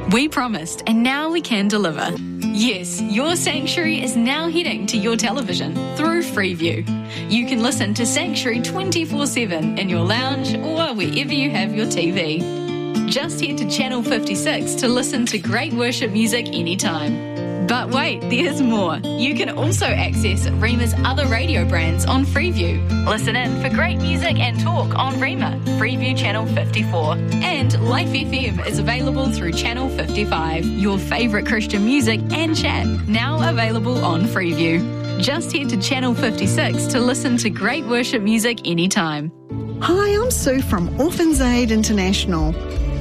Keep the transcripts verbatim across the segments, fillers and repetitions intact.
We promised, and now we can deliver. Yes, your Sanctuary is now heading to your television through Freeview. You can listen to Sanctuary twenty-four seven in your lounge or wherever you have your T V. Just head to Channel fifty-six to listen to great worship music anytime. But wait, there's more. You can also access Rema's other radio brands on Freeview. Listen in for great music and talk on Rema, Freeview Channel fifty-four. And Life F M is available through Channel fifty-five. Your favourite Christian music and chat, now available on Freeview. Just head to Channel fifty-six to listen to great worship music anytime. Hi, I'm Sue from Orphans Aid International.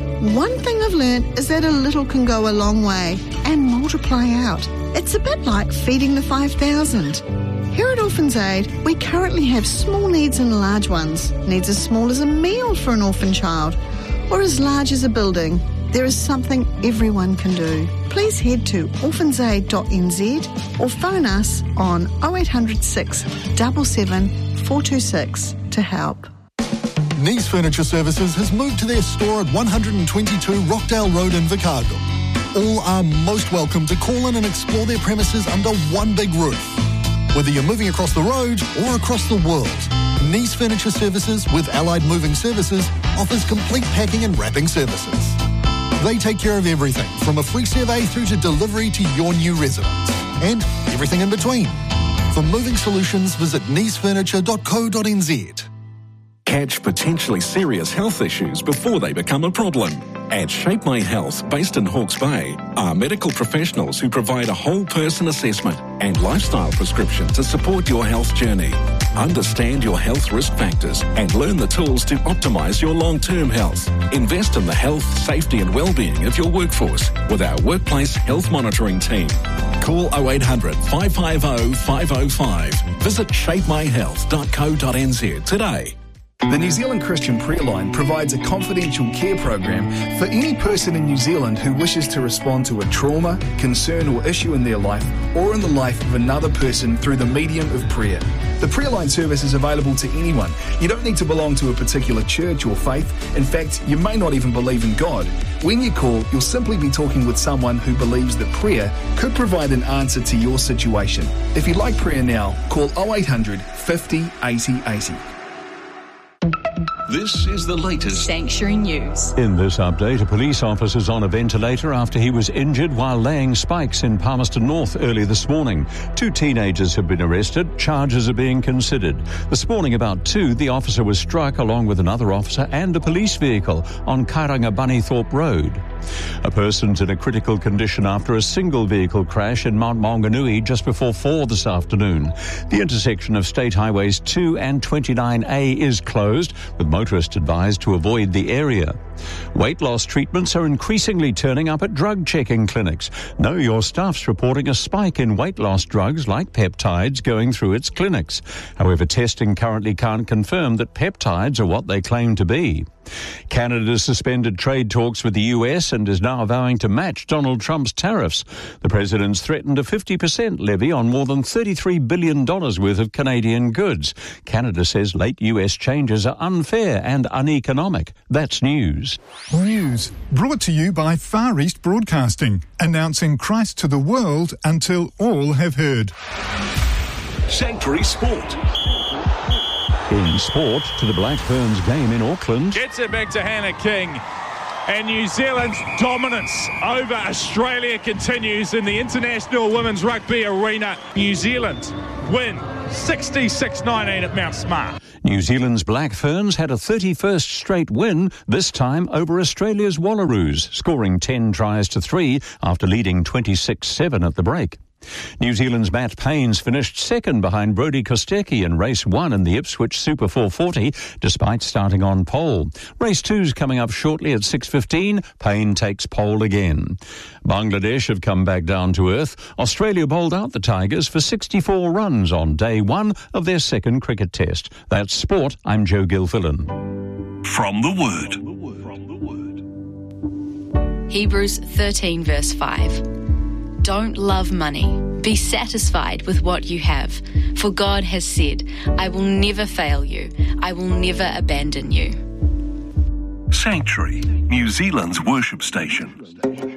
One thing I've learned is that a little can go a long way and multiply out. It's a bit like feeding the five thousand. Here at Orphans Aid, we currently have small needs and large ones. Needs as small as a meal for an orphan child, or as large as a building. There is something everyone can do. Please head to orphans aid dot n z or phone us on oh eight hundred six, seven seven, four two six to help. Nice Furniture Services has moved to their store at one twenty-two Rockdale Road in Vicargo. All are most welcome to call in and explore their premises under one big roof. Whether you're moving across the road or across the world, Nice Furniture Services with Allied Moving Services offers complete packing and wrapping services. They take care of everything from a free survey through to delivery to your new residence and everything in between. For moving solutions, visit nice furniture dot co dot n z. Catch potentially serious health issues before they become a problem. At Shape My Health, based in Hawke's Bay, are medical professionals who provide a whole person assessment and lifestyle prescription to support your health journey. Understand your health risk factors and learn the tools to optimise your long-term health. Invest in the health, safety and well-being of your workforce with our workplace health monitoring team. Call oh eight hundred, five five oh, five oh five. Visit shape my health dot co dot n z today. The New Zealand Christian Prayer Line provides a confidential care program for any person in New Zealand who wishes to respond to a trauma, concern or issue in their life or in the life of another person through the medium of prayer. The Prayer Line service is available to anyone. You don't need to belong to a particular church or faith. In fact, you may not even believe in God. When you call, you'll simply be talking with someone who believes that prayer could provide an answer to your situation. If you'd like prayer now, call oh eight hundred, fifty, eighty, eighty. This is the latest Sanctuary News. In this update, a police officer is on a ventilator after he was injured while laying spikes in Palmerston North early this morning. Two teenagers have been arrested. Charges are being considered. This morning about two, the officer was struck along with another officer and a police vehicle on Kairanga Bunnythorpe Road. A person's in a critical condition after a single vehicle crash in Mount Maunganui just before four this afternoon. The intersection of State Highways two and twenty-nine A is closed, with motorists advised to avoid the area. Weight loss treatments are increasingly turning up at drug checking clinics. Know Your Stuff's reporting a spike in weight loss drugs like peptides going through its clinics. However, testing currently can't confirm that peptides are what they claim to be. Canada suspended trade talks with the U S and is now vowing to match Donald Trump's tariffs. The president's threatened a fifty percent levy on more than thirty-three billion dollars worth of Canadian goods. Canada says late U S changes are unfair and uneconomic. That's news. News brought to you by Far East Broadcasting, announcing Christ to the world until all have heard. Sanctuary Sport. In sport, to the Black Ferns game in Auckland. Gets it back to Hannah King. And New Zealand's dominance over Australia continues in the International Women's Rugby Arena. New Zealand win sixty-six nineteen at Mount Smart. New Zealand's Black Ferns had a thirty-first straight win, this time over Australia's Wallaroos, scoring ten tries to three after leading twenty-six seven at the break. New Zealand's Matt Paynes finished second behind Brodie Kostecki in race one in the Ipswich Super four forty, despite starting on pole. Race two's coming up shortly at six fifteen. Payne takes pole again. Bangladesh have come back down to earth. Australia bowled out the Tigers for sixty-four runs on day one of their second cricket test. That's sport. I'm Joe Gilfillan. From the Word. Hebrews thirteen verse five. Don't love money. Be satisfied with what you have. For God has said, I will never fail you. I will never abandon you. Sanctuary, New Zealand's worship station.